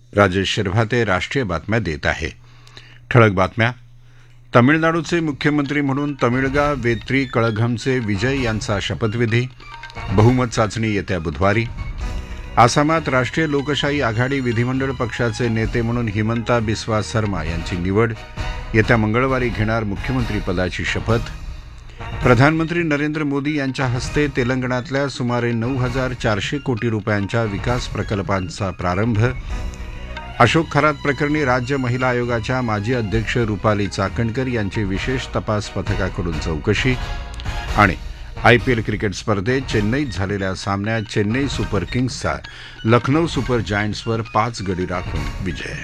राजेश शिरभाते राष्ट्रीय बातम्या देत आहे. ठळक बातम्या. तमिळनाडूचे मुख्यमंत्री म्हणून तमिळगा वेत्री कळघमचे विजय यांचा शपथविधी. बहुमत चाचणी येत्या बुधवारी. आसामात राष्ट्रीय लोकशाही आघाडी विधिमंडळ पक्षाचे नेते म्हणून हिमंता बिस्वा सर्मा यांची निवड. येत्या मंगळवारी घेणार मुख्यमंत्रीपदाची शपथ. प्रधानमंत्री नरेंद्र मोदी यांच्या हस्ते तेलंगणातल्या सुमारे 9,400 कोटी रुपयांच्या विकास प्रकल्पांचा प्रारंभ. अशोक खरात प्रकरणी राज्य महिला आयोगाच्या माजी अध्यक्ष रुपाली चाकणकर यांची विशेष तपास पथकाकडून चौकशी. आणि आयपीएल क्रिकेट स्पर्धेत चेन्नईत झालेल्या सामन्यात चेन्नई सुपर किंग्सचा लखनौ सुपर जायंट्सवर 5 गडी राखून विजय.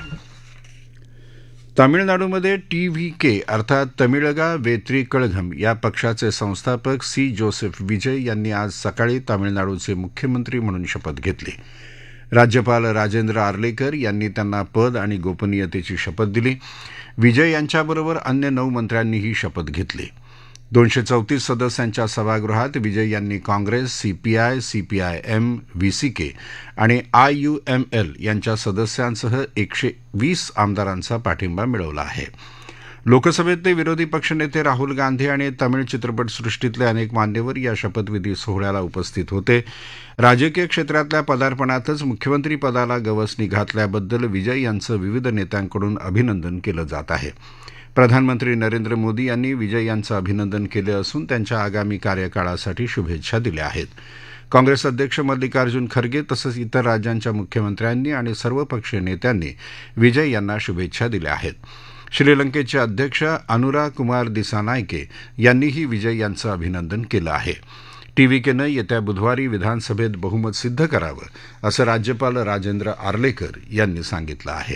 तामिळनाडूमध्ये टीव्हीके अर्थात तमिळगा वेत्री कळघम या पक्षाचे संस्थापक सी जोसेफ विजय यांनी आज सकाळी तामिळनाडूचे मुख्यमंत्री म्हणून शपथ घेतली. राज्यपाल राजेंद्र आर्लेकर यांनी त्यांना पद आणि गोपनीयतेची शपथ दिली. विजय यांच्याबरोबर अन्य 9 मंत्र्यांनीही शपथ घेतली. 234 सदस्यांच्या सभागृहात विजय यांनी काँग्रेस, सीपीआय, सीपीआयएम, व्हीसीके आणि आययूएमएल यांच्या सदस्यांसह 120 आमदारांचा पाठिंबा मिळवला आहे. लोकसभेतले विरोधी पक्षनेते राहुल गांधी आणि तमिळ चित्रपटसृष्टीतले अनेक मान्यवर या शपथविधी सोहळ्याला उपस्थित होते. राजकीय क्षेत्रातल्या पदार्पणातच मुख्यमंत्री पदाला गवसणी घातल्याबद्दल विजय यांचं विविध नेत्यांकडून अभिनंदन केलं जात आहे. प्रधानमंत्री नरेंद्र मोदी यांनी विजय यांचं अभिनंदन केले असून त्यांच्या आगामी कार्यकाळासाठी शुभेच्छा दिल्या आहेत. काँग्रेस अध्यक्ष मल्लिकार्जुन खरगे तसंच इतर राज्यांच्या मुख्यमंत्र्यांनी आणि सर्वपक्षीय नेत्यांनी विजय यांना शुभेच्छा दिल्या आहेत. श्रीलंकेचे अध्यक्ष अनुरा कुमार दिसानायके यांनीही विजय यांचं अभिनंदन केलं आहे. टीव्हीकेनं येत्या बुधवारी विधानसभेत बहुमत सिद्ध करावं असं राज्यपाल राजेंद्र आर्लेकर यांनी सांगितलं आहे.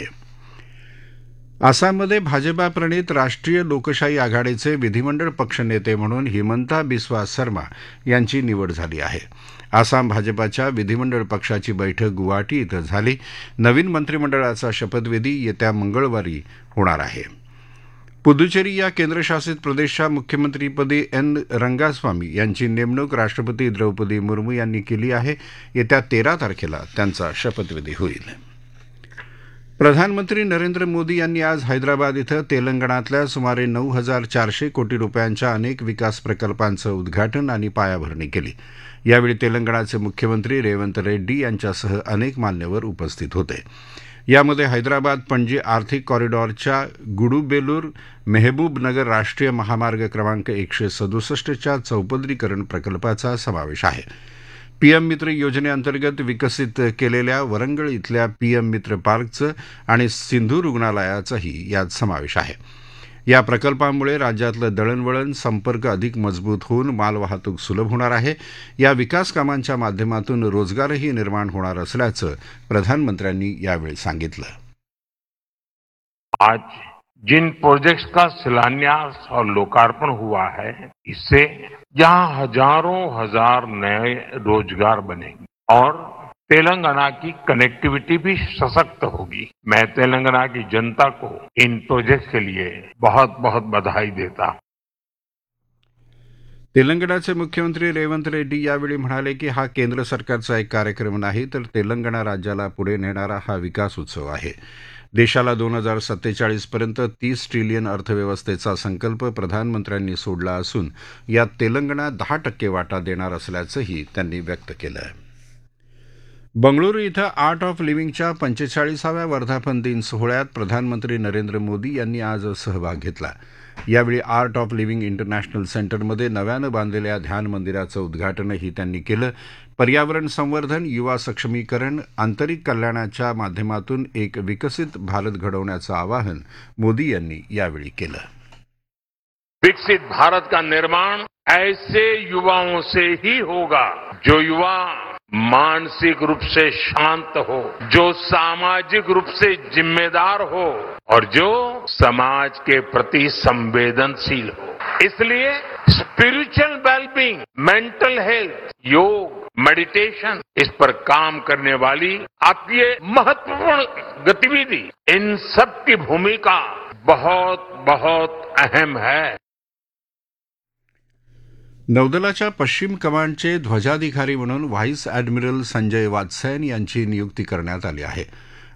आसाममध्ये भाजपाप्रणित राष्ट्रीय लोकशाही आघाडीचे विधिमंडळ पक्षनेते म्हणून हिमंता बिस्वा सर्मा यांची निवड झाली आहे. आसाम भाजपाच्या विधिमंडळ पक्षाची बैठक गुवाहाटी इथं झाली. नवीन मंत्रिमंडळाचा शपथविधी येत्या मंगळवारी होणार आहे. पुदुचेरी या केंद्रशासित प्रदेशच्या मुख्यमंत्रीपदी एन रंगास्वामी यांची नेमणूक राष्ट्रपती द्रौपदी मुर्मू यांनी केली आहे. येत्या 13 तारखेला त्यांचा शपथविधी होईल. प्रधानमंत्री नरेंद्र मोदी यांनी आज हैदराबाद इथं तेलंगणातल्या सुमारे 9,400 कोटी रुपयांच्या अनेक विकास प्रकल्पांचं उद्घाटन आणि पायाभरणी केली. यावेळी तेलंगणाचे मुख्यमंत्री रेवंत रेड्डी यांच्यासह अनेक मान्यवर उपस्थित होते. यामध्ये हैदराबाद पणजी आर्थिक कॉरिडॉरच्या गुडुबेलूर मेहबूबनगर राष्ट्रीय महामार्ग क्रमांक 167च्या चौपदरीकरण प्रकल्पाचा समावेश आहे. पीएम मित्र योजनेअंतर्गत विकसित केलेल्या वरंगळ इथल्या पीएम मित्र पार्कचं आणि सिंधू रुग्णालयाचाही यात समावेश आहे. या प्रकल्पामुळे राज्यातलं दळणवळण संपर्क अधिक मजबूत होऊन मालवाहतूक सुलभ होणार आहे. या विकास कामांच्या माध्यमातून रोजगारही निर्माण होणार असल्याचं प्रधानमंत्र्यांनी यावेळी सांगितलं. आज जिन प्रोजेक्ट्स का शिलान्यास और लोकार्पण हुआ है, इससे यहाँ हजारों हजार नए रोजगार बनेंगे और तेलंगाना की कनेक्टिविटी भी सशक्त होगी. मैं तेलंगाना की जनता को इन प्रोजेक्ट्स के लिए बहुत बहुत बधाई देता हूं. तेलंगणाचे मुख्यमंत्री रेवंत रेड्डी यावेळी म्हणाले की हा केंद्र सरकारचा एक कार्यक्रम नाही, तर तेलंगणा राज्याला पुढे नेणारा हा विकास उत्सव आहे. देशाला 2047 पर्यंत 30 ट्रिलियन अर्थव्यवस्थेचा संकल्प प्रधानमंत्र्यांनी सोडला असून यात तेलंगणा 10% वाटा देणार असल्याचंही त्यांनी व्यक्त केलं. बंगळुरू इथं आर्ट ऑफ लिव्हिंगच्या 45व्या वर्धापन दिन सोहळ्यात प्रधानमंत्री नरेंद्र मोदी यांनी आज सहभाग घेतला. यावेळी आर्ट ऑफ लिव्हिंग इंटरनॅशनल सेंटरमध्ये नव्यानं बांधलेल्या ध्यान मंदिराचं उद्घाटनही त्यांनी केलं. पर्यावरण संवर्धन, युवा सक्षमीकरण, आंतरिक कल्याणाच्या माध्यमातून एक विकसित भारत घडवण्याचं आवाहन मोदी यांनी यावेळी केलं. विकसित भारत का निर्माण ऐसे युवाओं से ही होगा जो युवा मानसिक रूप से शांत हो, जो सामाजिक रूप से जिम्मेदार हो और जो समाज के प्रति संवेदनशील हो. इसलिए स्पिरिचुअल वेलबींग, मेंटल हेल्थ, योग, मेडिटेशन, इस पर काम करने वाली आपकी ये महत्वपूर्ण गतिविधि, इन सब की भूमिका बहुत बहुत अहम है. नौदलाच्या पश्चिम कमांडचे ध्वजाधिकारी म्हणून व्हाईस ॲडमिरल संजय वात्स्यायन यांची नियुक्ती करण्यात आली आहे.